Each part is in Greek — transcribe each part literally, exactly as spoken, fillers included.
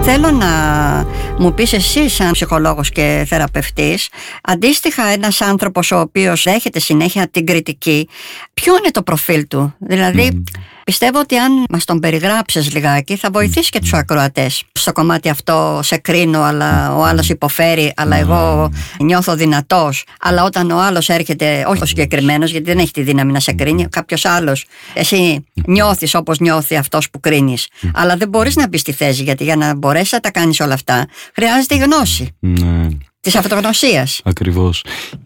Θέλω να μου πεις εσύ, σαν ψυχολόγος και θεραπευτής, αντίστοιχα ένας άνθρωπος ο οποίος δέχεται συνέχεια την κριτική, ποιο είναι το προφίλ του? Δηλαδή, mm. πιστεύω ότι αν μας τον περιγράψεις λιγάκι θα βοηθήσει και τους ακροατές. Στο κομμάτι αυτό σε κρίνω, αλλά ο άλλος υποφέρει, αλλά εγώ νιώθω δυνατός. Αλλά όταν ο άλλος έρχεται, όχι ο συγκεκριμένος, γιατί δεν έχει τη δύναμη να σε κρίνει, κάποιος άλλος, εσύ νιώθεις όπως νιώθει αυτός που κρίνεις. Αλλά δεν μπορείς να μπεις στη θέση, γιατί για να μπορέσεις να τα κάνεις όλα αυτά χρειάζεται η γνώση ναι. της αυτογνωσίας. Ακριβώς.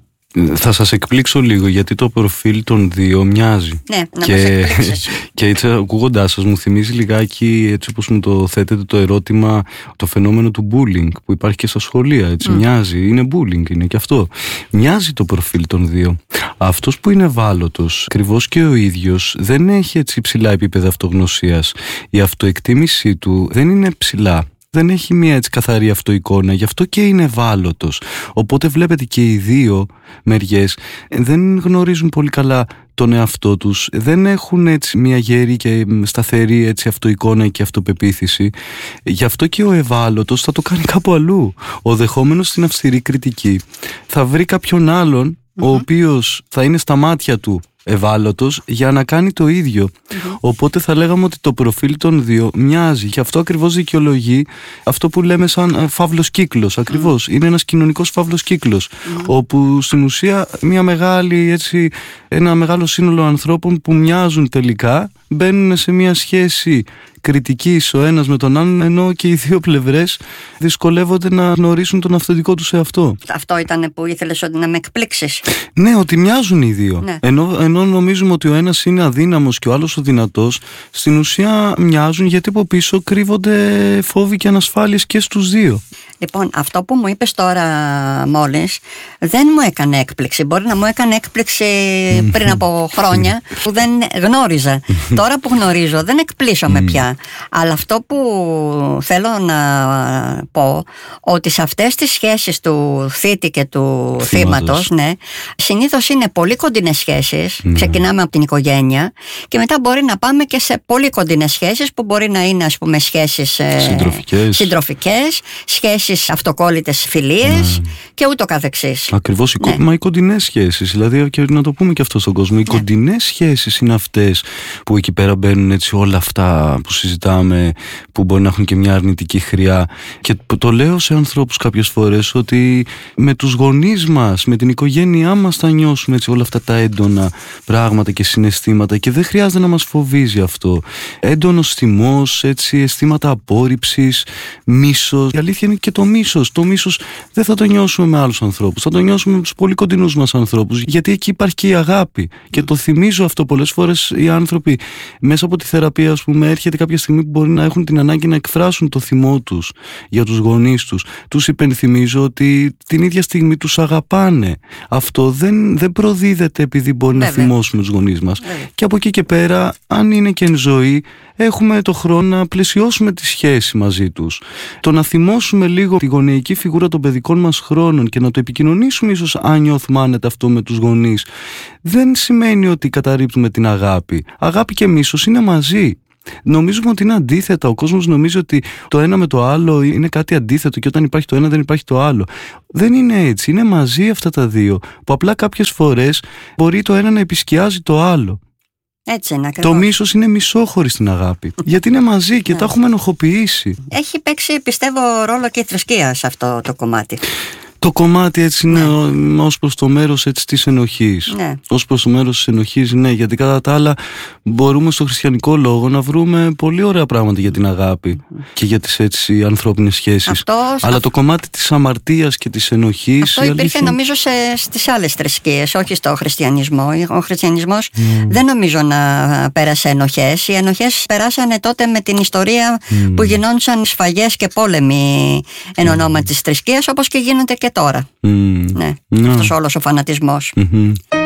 Θα σας εκπλήξω λίγο, γιατί το προφίλ των δύο μοιάζει. Ναι, να και, μας εκπλήξεις. Και έτσι, ακούγοντάς σας, μου θυμίζει λιγάκι, έτσι όπως μου το θέτετε το ερώτημα, το φαινόμενο του bullying που υπάρχει και στα σχολεία. Έτσι, mm. μοιάζει, είναι bullying, είναι και αυτό. Μοιάζει το προφίλ των δύο. Αυτός που είναι ευάλωτος, ακριβώς και ο ίδιος, δεν έχει έτσι ψηλά επίπεδα αυτογνωσίας. Η αυτοεκτίμησή του δεν είναι ψηλά. Δεν έχει μια έτσι καθαρή αυτοεικόνα, γι' αυτό και είναι ευάλωτος. Οπότε βλέπετε και οι δύο μεριές δεν γνωρίζουν πολύ καλά τον εαυτό τους, δεν έχουν έτσι μια γερή και σταθερή έτσι αυτοεικόνα και αυτοπεποίθηση. Γι' αυτό και ο ευάλωτος θα το κάνει κάπου αλλού. Ο δεχόμενος στην αυστηρή κριτική θα βρει κάποιον άλλον mm-hmm. ο οποίος θα είναι στα μάτια του ευάλωτος για να κάνει το ίδιο. Mm-hmm. Οπότε θα λέγαμε ότι το προφίλ των δύο μοιάζει, και αυτό ακριβώς δικαιολογεί αυτό που λέμε σαν φαύλος κύκλος. Ακριβώς. Mm-hmm. Είναι ένας κοινωνικός φαύλος κύκλος, mm-hmm. όπου στην ουσία μια μεγάλη, έτσι, ένα μεγάλο σύνολο ανθρώπων που μοιάζουν τελικά μπαίνουν σε μια σχέση κριτικής ο ένας με τον άλλον, ενώ και οι δύο πλευρές δυσκολεύονται να γνωρίσουν τον αυθεντικό τους εαυτό. Αυτό ήταν που ήθελες να με εκπλήξεις. Ναι, ότι μοιάζουν οι δύο. Ναι. Ενώ, ενώ νομίζουμε ότι ο ένας είναι αδύναμος και ο άλλος ο δυνατός, στην ουσία μοιάζουν, γιατί από πίσω κρύβονται φόβοι και ανασφάλειες και στους δύο. Λοιπόν, αυτό που μου είπες τώρα μόλις δεν μου έκανε έκπληξη. Μπορεί να μου έκανε έκπληξη πριν από χρόνια που δεν γνώριζα. Τώρα που γνωρίζω δεν εκπλήσωμαι πια. Αλλά αυτό που θέλω να πω, ότι σε αυτές τις σχέσεις του θήτη και του θύματος, ναι, συνήθως είναι πολύ κοντινές σχέσεις. Mm. Ξεκινάμε από την οικογένεια και μετά μπορεί να πάμε και σε πολύ κοντινές σχέσεις που μπορεί να είναι, ας πούμε, σχέσεις συντροφικές, συντροφικές σχέσεις, αυτοκόλλητες φιλίες mm. και ούτω καθεξής. Ακριβώς, ναι. Μα οι κοντινές σχέσεις, δηλαδή, και να το πούμε και αυτό στον κόσμο, οι ναι. κοντινές σχέσεις είναι αυτές που εκεί πέρα μπαίνουν έτσι όλα αυτά που συζητάμε, που μπορεί να έχουν και μια αρνητική χρειά. Και το λέω σε ανθρώπους κάποιες φορές ότι με τους γονείς μας, με την οικογένειά μας θα νιώσουμε έτσι όλα αυτά τα έντονα πράγματα και συναισθήματα, και δεν χρειάζεται να μας φοβίζει αυτό. Έντονος θυμός, έτσι, αισθήματα απόρριψης, μίσος. Η αλήθεια είναι και το μίσος. Το μίσος δεν θα το νιώσουμε με άλλους ανθρώπους, θα το νιώσουμε με τους πολύ κοντινούς μας ανθρώπους, γιατί εκεί υπάρχει και η αγάπη. Και το θυμίζω αυτό πολλές φορές οι άνθρωποι μέσα από τη θεραπεία, ας πούμε, έρχεται κάποια στιγμή που μπορεί να έχουν την ανάγκη να εκφράσουν το θυμό τους για τους γονείς τους. Τους υπενθυμίζω ότι την ίδια στιγμή τους αγαπάνε. Αυτό δεν, δεν προδίδεται επειδή μπορεί Βέβαια. να θυμώσουμε τους γονείς μας. Βέβαια. Και από εκεί και πέρα, αν είναι και εν ζωή, έχουμε το χρόνο να πλαισιώσουμε τη σχέση μαζί τους. Το να θυμώσουμε λίγο τη γονεϊκή φιγούρα των παιδικών μας χρόνων και να το επικοινωνήσουμε ίσως, αν νιώθουμε άνετα αυτό με τους γονείς, δεν σημαίνει ότι καταρρίπτουμε την αγάπη. Αγάπη και μίσος είναι μαζί. Νομίζουμε ότι είναι αντίθετα. Ο κόσμος νομίζει ότι το ένα με το άλλο είναι κάτι αντίθετο και όταν υπάρχει το ένα δεν υπάρχει το άλλο. Δεν είναι έτσι. Είναι μαζί αυτά τα δύο, που απλά κάποιες φορές μπορεί το ένα να επισκιάζει το άλλο. Έτσι είναι, ακριβώς. Το μίσος είναι μισόχωρη στην αγάπη. Γιατί είναι μαζί και τα έχουμε ενοχοποιήσει. Έχει παίξει, πιστεύω, ρόλο και η θρησκεία σε αυτό το κομμάτι. Το κομμάτι έτσι είναι ναι. ως προς το μέρος έτσι της ενοχής. Ναι. Ως προς το μέρος της ενοχής, ναι, γιατί κατά τα άλλα μπορούμε στο χριστιανικό λόγο να βρούμε πολύ ωραία πράγματα για την αγάπη mm. και για τις έτσι ανθρώπινες σχέσεις. Αυτό, Αλλά το κομμάτι της αμαρτίας και της ενοχής... Αυτό υπήρχε αλήθεια... νομίζω σε, στις άλλες θρησκείες, όχι στο χριστιανισμό. Ο χριστιανισμός mm. δεν νομίζω να πέρασε ενοχές. Οι ενοχές περάσανε τότε με την ιστορία mm. που γινόντουσαν σφαγές και πόλεμοι εν ονόμα mm. της θρησκείας, όπως και γίνονται και τώρα. Mm. Ναι, mm. αυτός όλος ο φανατισμός. Mm-hmm.